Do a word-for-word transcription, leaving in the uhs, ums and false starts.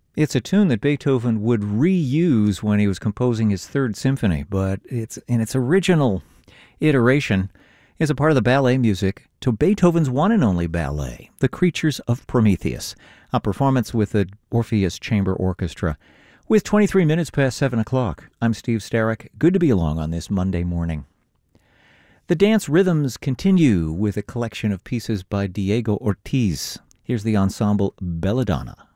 It's a tune that Beethoven would reuse when he was composing his Third Symphony, but it's in its original iteration is a part of the ballet music to Beethoven's one and only ballet, The Creatures of Prometheus, a performance with the Orpheus Chamber Orchestra. With twenty-three minutes past seven o'clock, I'm Steve Starrick. Good to be along on this Monday morning. The dance rhythms continue with a collection of pieces by Diego Ortiz. Here's the ensemble Belladonna.